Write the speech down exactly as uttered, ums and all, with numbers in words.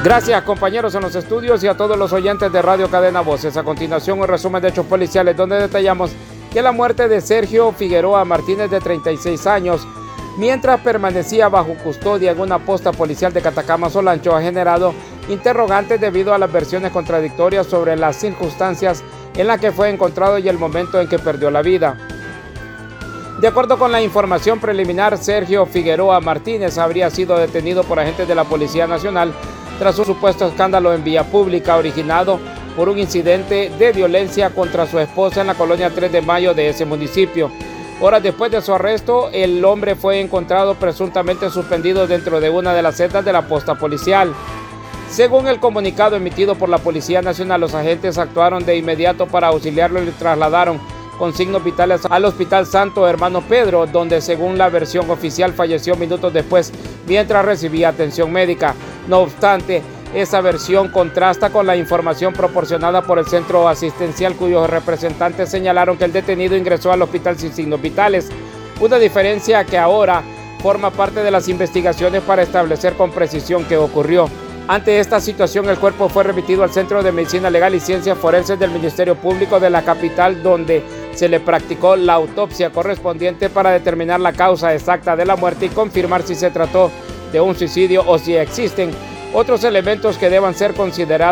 Gracias, compañeros en los estudios y a todos los oyentes de Radio Cadena Voces. A continuación, un resumen de hechos policiales donde detallamos que la muerte de Sergio Figueroa Martínez, de treinta y seis años, mientras permanecía bajo custodia en una posta policial de Catacama, Olancho, ha generado interrogantes debido a las versiones contradictorias sobre las circunstancias en las que fue encontrado y el momento en que perdió la vida. De acuerdo con la información preliminar, Sergio Figueroa Martínez habría sido detenido por agentes de la Policía Nacional tras un supuesto escándalo en vía pública originado por un incidente de violencia contra su esposa en la colonia tres de mayo de ese municipio. Horas después de su arresto, el hombre fue encontrado presuntamente suspendido dentro de una de las celdas de la posta policial. Según el comunicado emitido por la Policía Nacional, los agentes actuaron de inmediato para auxiliarlo y lo trasladaron con signos vitales al Hospital Santo Hermano Pedro, donde según la versión oficial falleció minutos después mientras recibía atención médica. No obstante, esa versión contrasta con la información proporcionada por el centro asistencial, cuyos representantes señalaron que el detenido ingresó al hospital sin signos vitales, una diferencia que ahora forma parte de las investigaciones para establecer con precisión qué ocurrió. Ante esta situación, el cuerpo fue remitido al Centro de Medicina Legal y Ciencias Forenses del Ministerio Público de la capital, donde se le practicó la autopsia correspondiente para determinar la causa exacta de la muerte y confirmar si se trató de un suicidio o si existen otros elementos que deban ser considerados